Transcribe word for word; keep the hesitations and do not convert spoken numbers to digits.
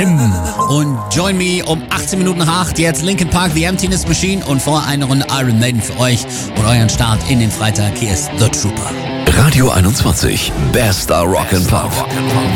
Tim. Und Join Me um achtzehn Minuten nach acht. Jetzt Linkin Park, The Emptiness Machine und vorher eine Runde Iron Maiden für euch und euren Start in den Freitag. Hier ist The Trooper. Radio einundzwanzig, bester Rock and Pop.